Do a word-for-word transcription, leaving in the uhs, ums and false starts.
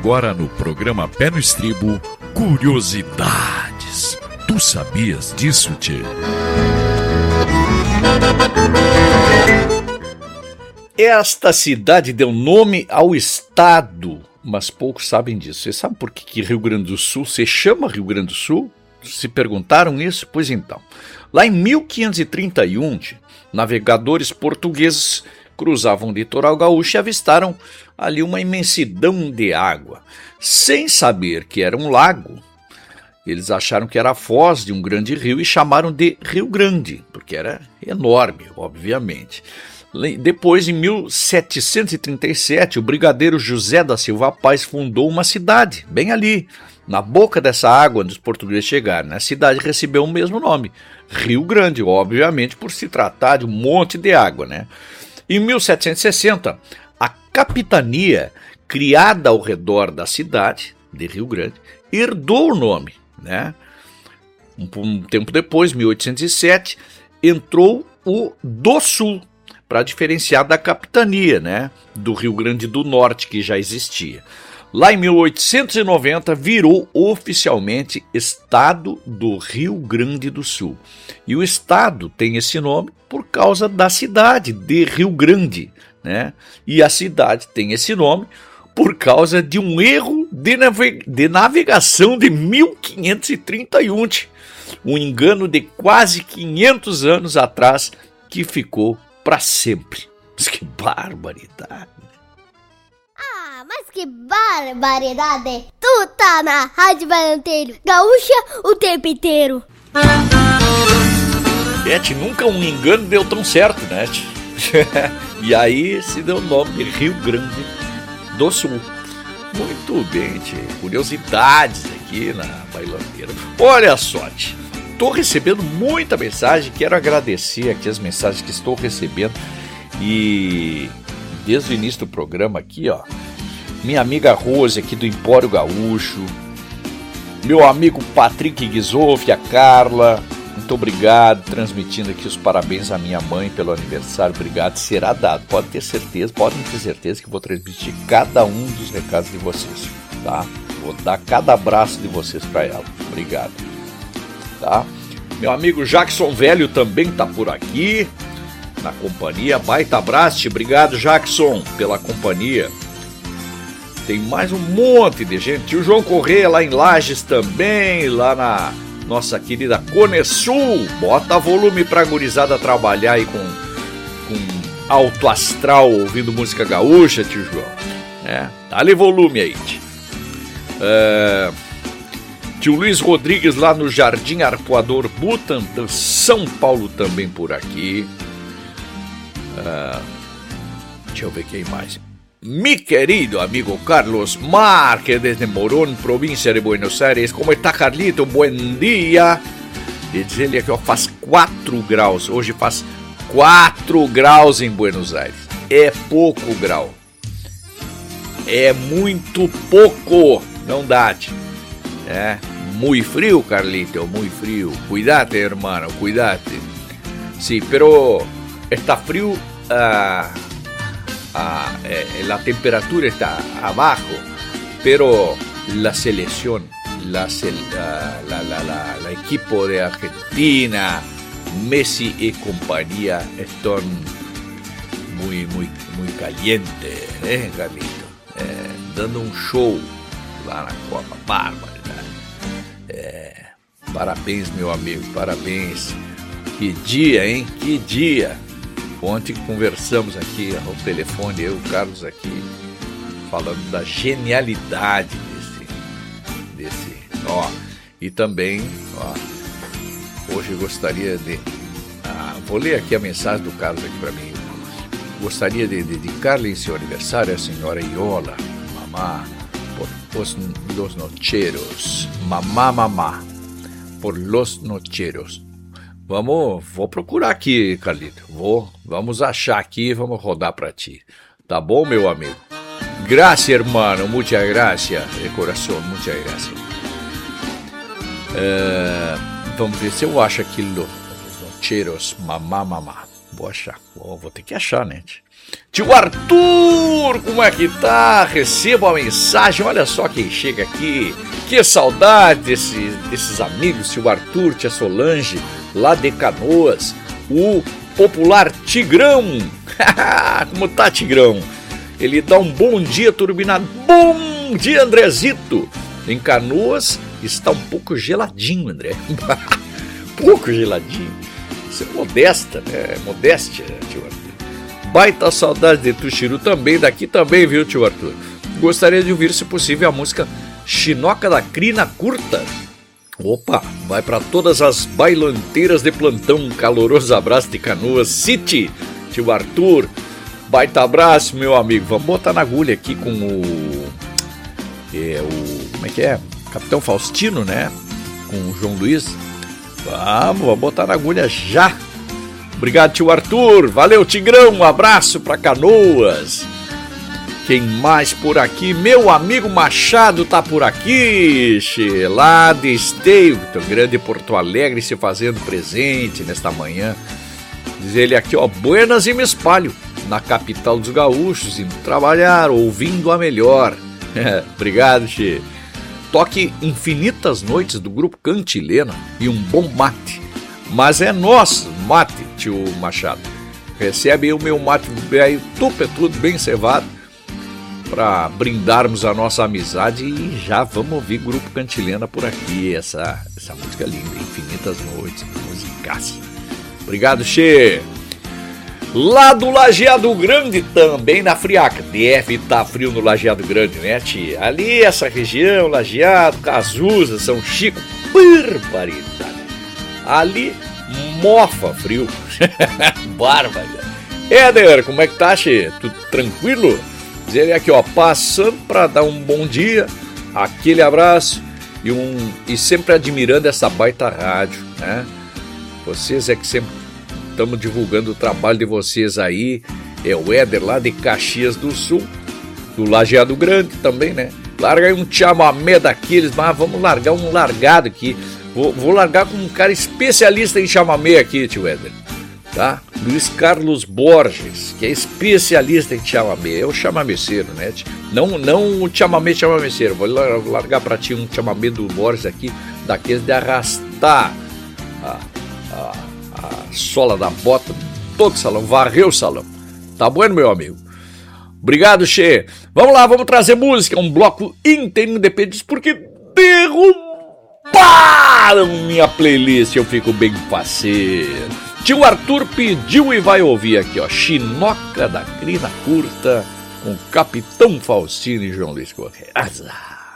agora no programa Pé no Estribo, curiosidades. Tu sabias disso, tchê? Esta cidade deu nome ao estado, mas poucos sabem disso. Você sabe por que, que Rio Grande do Sul se chama Rio Grande do Sul? Se perguntaram isso? Pois então. Lá em mil quinhentos e trinta e um, navegadores portugueses cruzavam o litoral gaúcho e avistaram ali uma imensidão de água. Sem saber que era um lago, eles acharam que era a foz de um grande rio e chamaram de Rio Grande, porque era enorme, obviamente. Depois, em mil setecentos e trinta e sete, o brigadeiro José da Silva Paz fundou uma cidade, bem ali, na boca dessa água onde os portugueses chegaram. A cidade recebeu o mesmo nome, Rio Grande, obviamente por se tratar de um monte de água, né? Em mil setecentos e sessenta, a capitania, criada ao redor da cidade de Rio Grande, herdou o nome, né? Um, um tempo depois, mil oitocentos e sete, entrou o do Sul, para diferenciar da capitania, né, do Rio Grande do Norte, que já existia. Lá em mil oitocentos e noventa, virou oficialmente Estado do Rio Grande do Sul. E o estado tem esse nome por causa da cidade de Rio Grande, né? E a cidade tem esse nome por causa de um erro de, nave- de navegação de mil quinhentos e trinta e um, um engano de quase quinhentos anos atrás que ficou para sempre. Mas que barbaridade. Ah, mas que barbaridade. Tu tá na Rádio Valenteiro Gaúcha o tempo inteiro. É, tch, nunca um engano deu tão certo, né, tch? E aí se deu o nome de Rio Grande do Sul. Muito bem, tch. Curiosidades aqui na Bailandeira. Olha só, tch. Estou recebendo muita mensagem, quero agradecer aqui as mensagens que estou recebendo e desde o início do programa aqui, ó, minha amiga Rose aqui do Empório Gaúcho, meu amigo Patrick Guizoff, a Carla, muito obrigado, transmitindo aqui os parabéns à minha mãe pelo aniversário, obrigado, será dado, pode ter certeza, podem ter certeza que vou transmitir cada um dos recados de vocês, tá? Vou dar cada abraço de vocês para ela, obrigado. Tá? Meu amigo Jackson Velho também tá por aqui na companhia, baita abraço, obrigado Jackson pela companhia. Tem mais um monte de gente, o João Corrêa lá em Lages também, lá na nossa querida Cone Sul, bota volume pra gurizada trabalhar aí com, com alto astral, ouvindo música gaúcha, tio João, é, dá-lhe volume aí, tio. É... Tio Luiz Rodrigues lá no Jardim Arpoador Butantã, São Paulo também por aqui. Uh, deixa eu ver quem mais. Mi querido amigo Carlos Marques desde Morón, província de Buenos Aires. Como está, Carlito? Bom dia. E diz ele aqui, ó, faz quatro graus. Hoje faz quatro graus em Buenos Aires. É pouco grau. É muito pouco. Não dá, tio. É, muy frío, Carlito, muy frío. Cuídate, hermano, cuídate. Sí, pero está frío, uh, uh, eh, la temperatura está abajo, pero la selección, la, uh, la, la, la, la equipo de Argentina, Messi y compañía están muy, muy, muy calientes, ¿eh, Carlito? Eh, dando un show lá na Copa, bárbara. É, parabéns, meu amigo, parabéns. Que dia, hein? Que dia. Ontem conversamos aqui ao telefone, eu e o Carlos aqui, falando da genialidade desse, desse, ó, e também, ó, hoje eu gostaria de, ah, vou ler aqui a mensagem do Carlos aqui para mim. Gostaria de dedicar-lhe em seu aniversário a senhora Iola, mamá, por os, los nocheros, mamá, mamá, por los nocheros. Vamos, vou procurar aqui, Carlito. Vou, vamos achar aqui e vamos rodar para ti. Tá bom, meu amigo? Gracias, hermano, muchas gracias, de coração, muchas gracias. É, vamos ver se eu acho aqui los nocheros, mamá, mamá. Vou achar, vou, vou ter que achar, né? Tio Arthur, como é que tá? Recebo a mensagem, olha só quem chega aqui. Que saudade desse, desses amigos, tio Arthur, tia Solange, lá de Canoas. O popular Tigrão. Como tá, Tigrão? Ele dá um bom dia turbinado. Bom dia, Andrezito. Em Canoas está um pouco geladinho, André. Pouco geladinho. Você é modesta, né? Modéstia, tio Arthur. Baita saudade de Tuxiru também, daqui também, viu, tio Arthur? Gostaria de ouvir, se possível, a música Chinoca da Crina Curta. Opa, vai para todas as bailanteiras de plantão. Um caloroso abraço de Canoas City, tio Arthur. Baita abraço, meu amigo. Vamos botar na agulha aqui com o... É, o... Como é que é? Capitão Faustino, né? Com o João Luiz. Vamos, vamos botar na agulha já. Obrigado, tio Arthur. Valeu, Tigrão. Um abraço para Canoas. Quem mais por aqui? Meu amigo Machado tá por aqui. Che, lá de Esteio, grande Porto Alegre, se fazendo presente nesta manhã. Diz ele aqui, ó. Buenas e me espalho. Na capital dos gaúchos, indo trabalhar, ouvindo a melhor. Obrigado, Che. Toque Infinitas Noites do grupo Cantilena e um bom mate. Mas é nosso mate, tio Machado. Recebe o meu mate velho, tupetudo, bem cevado, para brindarmos a nossa amizade. E já vamos ouvir Grupo Cantilena por aqui. Essa, essa música linda, Infinitas Noites, musicaça. Obrigado, Che. Lá do Lajeado Grande também, na Friaca. Deve estar frio no Lajeado Grande, né, tia? Ali, essa região, Lajeado, Cazuza, São Chico, barbaridade. Ali, mofa frio. Bárbara. Éder, como é que tá, che? Tudo tranquilo? Diz ele aqui, ó, passando para dar um bom dia, aquele abraço e, um, e sempre admirando essa baita rádio, né? Vocês é que sempre estamos divulgando o trabalho de vocês aí. É o Éder lá de Caxias do Sul, do Lajeado Grande também, né? Larga aí um chamamé daqueles, mas vamos largar um largado aqui. Vou, vou largar com um cara especialista em chamamé aqui, tio Éder, tá? Luiz Carlos Borges, que é especialista em chamamé, é o chamameceiro, né? Não, não o chamamé chamameceiro, vou largar pra ti um chamamé do Borges aqui, daqueles de arrastar a, a, a sola da bota, todo o salão, varreu o salão. Tá bueno, meu amigo? Obrigado, Che. Vamos lá, vamos trazer música, um bloco inteirinho de pedidos, porque derrubaram minha playlist, eu fico bem parceiro. Tio Arthur pediu e vai ouvir aqui, ó, Chinoca da Crina Curta, com Capitão Faustino e João Luiz Correia. Azar.